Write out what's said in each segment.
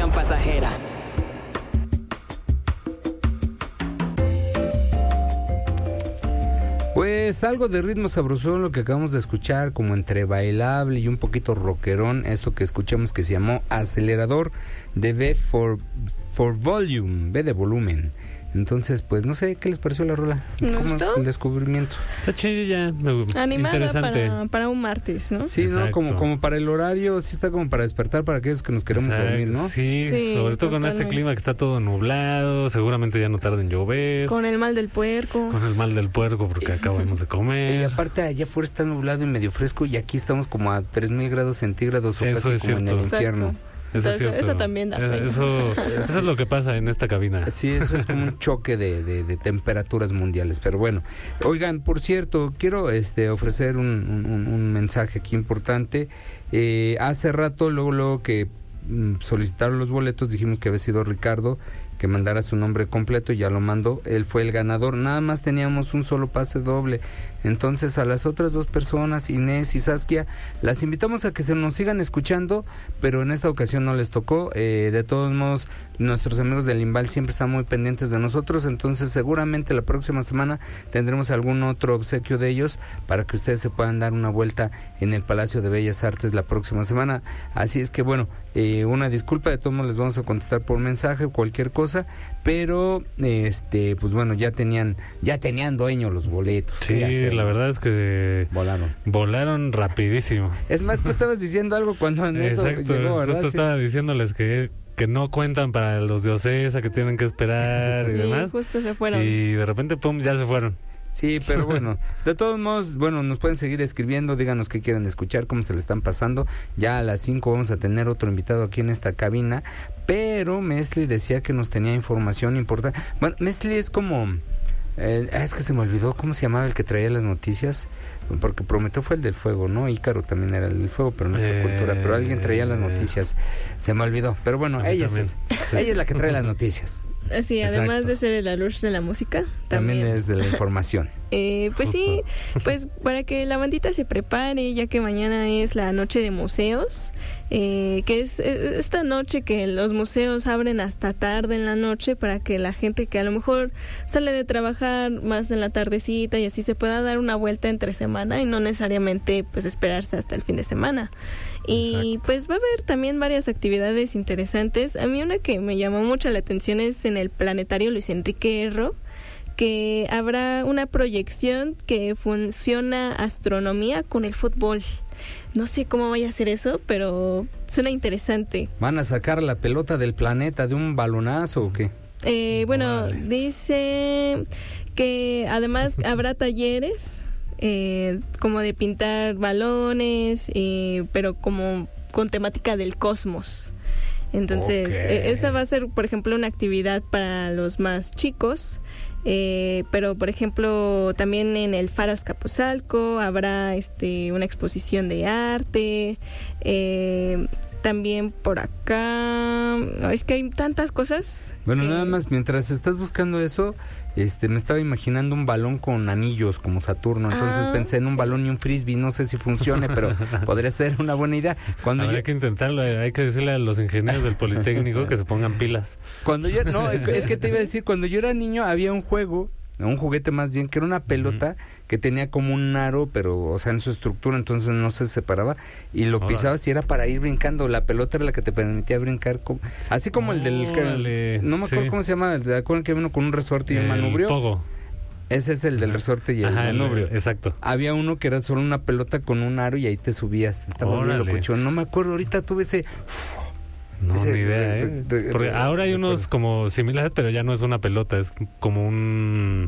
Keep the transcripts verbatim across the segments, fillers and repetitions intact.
diversión pasajera. Pues algo de ritmo sabrosón lo que acabamos de escuchar, como entre bailable y un poquito rockerón, esto que escuchamos que se llamó Acelerador, de V for, for Volume, V de volumen. Entonces, pues no sé, ¿qué les pareció la rola? ¿Me ¿Cómo gustó? el descubrimiento? Está chido ya, me gusta. Animada Interesante. para, para un martes, ¿no? Sí, ¿no? Exacto. Como, como para el horario, sí está como para despertar para aquellos que nos queremos Exacto, dormir, ¿no? Sí, Sí, sobre todo con este totalmente. clima que está todo nublado, seguramente ya no tarda en llover, con, Con el mal del puerco. el mal del puerco porque acabamos de Y comer. aparte allá afuera está nublado y medio fresco y aquí estamos como a tres mil grados centígrados o Eso casi es como en cierto. el infierno. Exacto. Eso, es Entonces, cierto. eso también da sueño. Eh, Eso, eso es lo que pasa en esta cabina. Sí, eso es como un choque de, de, de temperaturas mundiales, pero bueno. Oigan, por cierto, quiero este ofrecer un, un, un mensaje aquí importante. Eh, hace rato, luego, luego que mm, solicitaron los boletos, dijimos que había sido Ricardo, que mandara su nombre completo, y ya lo mandó, él fue el ganador, nada más teníamos un solo pase doble. Entonces a las otras dos personas, Inés y Saskia, las invitamos a que se nos sigan escuchando, pero en esta ocasión no les tocó. Eh, de todos modos, nuestros amigos del Imbal siempre están muy pendientes de nosotros, entonces seguramente la próxima semana tendremos algún otro obsequio de ellos para que ustedes se puedan dar una vuelta en el Palacio de Bellas Artes la próxima semana. Así es que bueno, eh, una disculpa, de todos modos les vamos a contestar por mensaje o cualquier cosa, pero este pues bueno, ya tenían ya tenían dueño los boletos. Sí, la verdad es que volaron. volaron rapidísimo. Es más, tú estabas diciendo algo cuando en eso Exacto, llegó, ¿verdad? justo Sí. estaba diciéndoles que, que no cuentan para los de Ocesa, que tienen que esperar y Y demás. justo se fueron. Y de repente, pum, ya se fueron. Sí, pero bueno, de todos modos, bueno, nos pueden seguir escribiendo, díganos qué quieren escuchar, cómo se le están pasando. Ya a las cinco vamos a tener otro invitado aquí en esta cabina, pero Mesli decía que nos tenía información importante. Bueno, Mesli es como... Eh, es que se me olvidó cómo se llamaba el que traía las noticias, porque Prometeo fue el del fuego, ¿no? Ícaro también era el del fuego, pero no es Eh, cultura, pero alguien traía las noticias, se me olvidó, pero bueno, A mí ella también. es, Sí. ella es la que trae las noticias, Así, Exacto. además de ser la luz de la música, también, también, es de la información. Eh, pues sí, pues para que la bandita se prepare, ya que mañana es la noche de museos, eh, que es eh, esta noche que los museos abren hasta tarde en la noche para que la gente que a lo mejor sale de trabajar más en la tardecita y así se pueda dar una vuelta entre semana y no necesariamente pues esperarse hasta el fin de semana. Y Exacto. pues va a haber también varias actividades interesantes. A mí una que me llamó mucho la atención es en el Planetario Luis Enrique Erro, que habrá una proyección que funciona astronomía con el fútbol. No sé cómo vaya a ser eso, pero suena interesante. ¿Van a sacar la pelota del planeta de un balonazo o qué? Eh, bueno, Vale. dice que además habrá talleres eh, como de pintar balones, eh, pero como con temática del cosmos. Entonces, Ok. eh, esa va a ser, por ejemplo, una actividad para los más chicos. Eh, pero por ejemplo también en el Faro Azcapotzalco habrá este una exposición de arte, eh, también por acá, no, es que hay tantas cosas. Bueno, que- nada más, mientras estás buscando eso, este, me estaba imaginando un balón con anillos como Saturno, entonces Ah, pensé en un sí. balón y un frisbee, no sé si funcione, pero podría ser una buena idea. Cuando Habrá yo, que intentarlo, hay que decirle a los ingenieros del Politécnico que se pongan pilas. cuando yo, no, es que te iba a decir, cuando yo era niño había un juego, un juguete más bien, que era una pelota que tenía como un aro, pero, o sea, en su estructura, entonces no se separaba, y lo Órale. pisabas y era para ir brincando, la pelota era la que te permitía brincar, como, así como el del, Órale, no me acuerdo sí. cómo se llama, ¿te acuerdas que vino con un resorte y un El manubrio? pogo. Ese es el del resorte y el Ajá, el- manubrio. exacto. Había uno que era solo una pelota con un aro y ahí te subías. Estaba bien Órale. locochón. No me acuerdo, ahorita tuve ese... No, Ese- ni idea, re- ¿eh? re- re- Porque re- ahora hay recuerdo. unos como similares, pero ya no es una pelota, es como un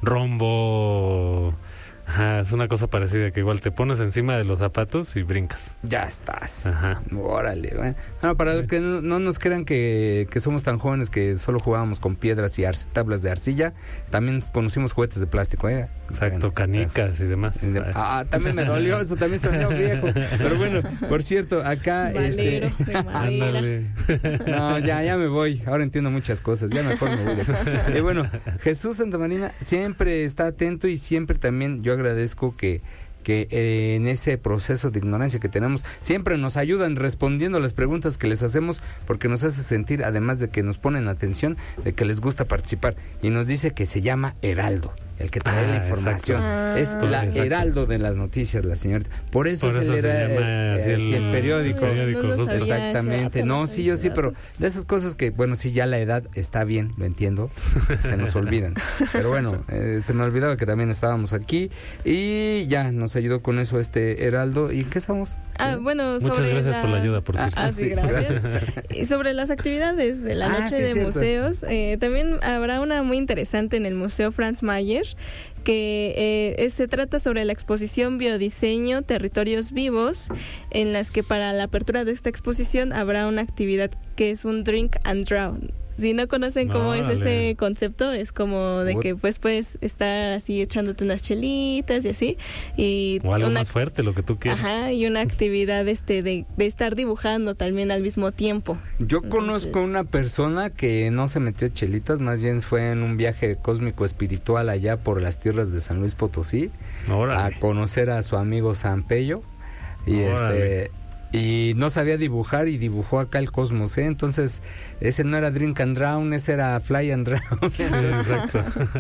rombo. Ajá, es una cosa parecida, que igual te pones encima de los zapatos y brincas. Ya estás. Ajá. Órale, bueno. Bueno, para Sí. que no, no nos crean que, que somos tan jóvenes que solo jugábamos con piedras y arc- tablas de arcilla, también conocimos juguetes de plástico, ¿eh? Exacto, Bueno, canicas y demás. Ah, también me dolió, eso también sonó viejo. Pero bueno, por cierto, acá... Valero este de madera. Ándale. No, ya, ya me voy. Ahora entiendo muchas cosas. Ya mejor me voy. Y bueno, Jesús Santamarina siempre está atento y siempre también yo agradezco que, que eh, en ese proceso de ignorancia que tenemos, siempre nos ayudan respondiendo las preguntas que les hacemos, porque nos hace sentir, además de que nos ponen atención, de que les gusta participar. Y nos dice que se llama Heraldo, el que trae Ah, la información. exacto. Es Ah. la Exacto. Heraldo de las noticias, la señorita. Por eso, Por es eso el, se era- llama eh, así eh, el- sí, el periódico. periódico, No, no justo. sabía ese Exactamente, dato, no, no sí, sabía yo ese sí, dato. pero de esas cosas que, bueno, sí, ya la edad está bien, lo entiendo, se nos olvidan. Pero bueno, eh, se me olvidaba que también estábamos aquí y ya nos ayudó con eso este Heraldo. ¿Y en qué estamos? Ah, bueno, Muchas sobre gracias por la las- ayuda, por Ah, cierto. ah, sí, Sí, gracias. Y sobre las actividades de la Ah, noche sí, de cierto. museos, eh, también habrá una muy interesante en el Museo Franz Mayer, que eh, es- se trata sobre la exposición Biodiseño, Territorios Vivos, en las que para la apertura de esta exposición habrá una actividad que es un Drink and Draw. Si no conocen cómo es Órale. ese concepto, es como de What? que pues puedes estar así echándote unas chelitas y así. Y O algo una- más fuerte, lo que tú quieras. Ajá, y una actividad este de, de estar dibujando también al mismo tiempo. Yo Entonces- conozco una persona que no se metió chelitas, más bien fue en un viaje cósmico espiritual allá por las tierras de San Luis Potosí, Órale. a conocer a su amigo San Pello, y Órale. este y no sabía dibujar y dibujó acá el cosmos, ¿eh? Entonces ese no era Drink and Drown, ese era Fly and Drown. Sí, exacto.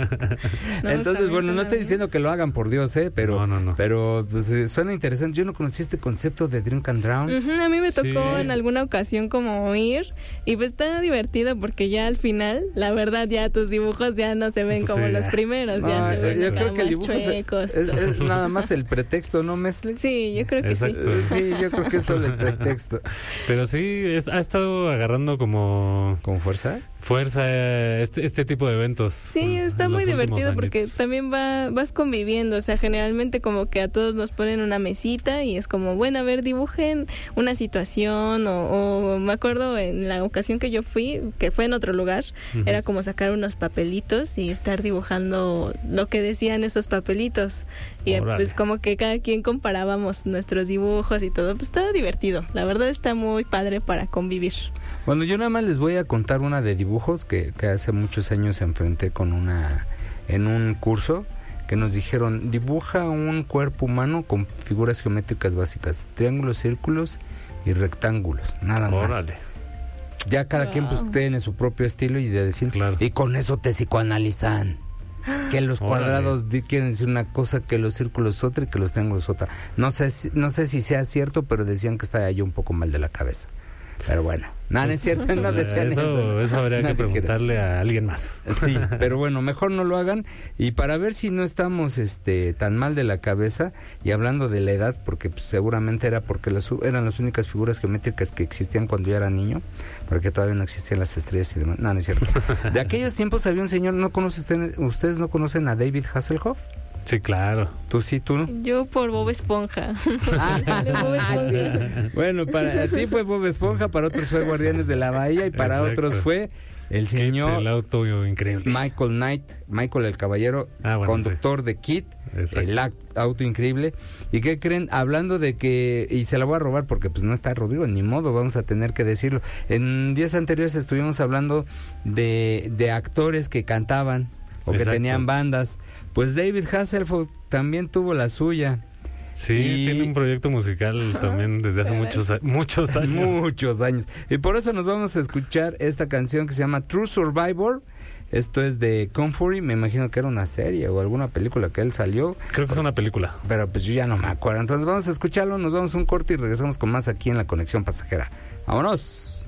No, Entonces, está bien, bueno, no suena estoy bien. diciendo que lo hagan por Dios, ¿eh? Pero, No, no, no. pero pues, eh, suena interesante. Yo no conocía este concepto de Drink and Drown. Ujú, a mí me Sí, tocó es- en alguna ocasión como ir y pues está divertido porque ya al final, la verdad, ya tus dibujos ya no se ven Pues como sí, los ya. primeros, No, ya se yo ven yo acá creo que el más dibujo es, chuecos. es- es nada más el pretexto, ¿no, Mesle? Sí, yo creo que sí. Exacto. Sí, yo creo que es solo el pretexto. Pero sí, es- ha estado agarrando como ¿Con fuerza? fuerza eh, este, este tipo de eventos. Sí, en está los muy últimos divertido porque añitos. también va, vas conviviendo, o sea, generalmente como que a todos nos ponen una mesita y es como, bueno, a ver, dibujen una situación o, o me acuerdo en la ocasión que yo fui, que fue en otro lugar, Ujú. era como sacar unos papelitos y estar dibujando lo que decían esos papelitos y Órale. pues como que cada quien comparábamos nuestros dibujos y todo, pues estaba divertido, la verdad está muy padre para convivir. Bueno, yo nada más les voy a contar una de dibujos que, que hace muchos años enfrenté con una en un curso que nos dijeron, dibuja un cuerpo humano con figuras geométricas básicas, triángulos, círculos y rectángulos, nada más. Órale. Ya cada quien pues Wow. tiene su propio estilo y de fin, Claro. y con eso te psicoanalizan. Que los Órale. cuadrados di- quieren decir una cosa, que los círculos otra y que los triángulos otra. No sé si, no sé si sea cierto, pero decían que estaba yo un poco mal de la cabeza. Pero bueno, nada, no es cierto, no decían eso. eso, ¿no? eso habría No que dijeron. preguntarle a alguien más. Sí, pero bueno, mejor no lo hagan. Y para ver si no estamos este tan mal de la cabeza, y hablando de la edad, porque pues, seguramente era porque las, u- eran las únicas figuras geométricas que existían cuando yo era niño, porque todavía no existían las estrellas y demás. No, no es cierto. De aquellos tiempos había un señor, ¿no conoce usted, ustedes no conocen a David Hasselhoff? Sí, claro. ¿Tú sí, tú no? Yo por Bob Esponja. Ah, Sale Bob Esponja. sí. Bueno, para ti fue Bob Esponja, para otros fue Guardianes de la Bahía y para Exacto. otros fue el señor El auto increíble. Michael Knight, Michael el Caballero, Ah, bueno, conductor de Kit, Exacto. el act- auto increíble. ¿Y qué creen? Hablando de que, y se la voy a robar porque pues no está Rodrigo, ni modo, vamos a tener que decirlo. En días anteriores estuvimos hablando de, de actores que cantaban o que Exacto. tenían bandas. Pues David Hasselhoff también tuvo la suya. Sí, Y- tiene un proyecto musical también desde hace caray. muchos, a- muchos años. Muchos años. Y por eso nos vamos a escuchar esta canción que se llama True Survivor. Esto es de Comfort, me imagino que era una serie o alguna película que él salió, Creo que es una película. pero pues yo ya no me acuerdo. Entonces vamos a escucharlo, nos vamos a un corte y regresamos con más aquí en La Conexión Pasajera. ¡Vámonos!